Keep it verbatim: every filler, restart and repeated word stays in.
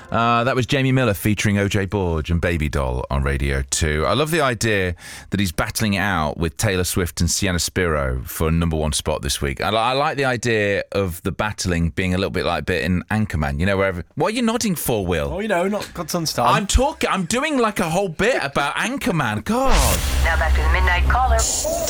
Uh, that was Jamie Miller featuring O J Borge and Baby Doll on Radio two. I love the idea that he's battling it out with Taylor Swift and Sienna Spiro for a number one spot this week. I, I like the idea of the battling being a little bit like a bit in Anchorman. You know, wherever. What are you nodding for, Will? Oh, you know, not God's time. I'm talking. I'm doing like a whole bit about Anchorman. God. Now back to the Midnight Caller.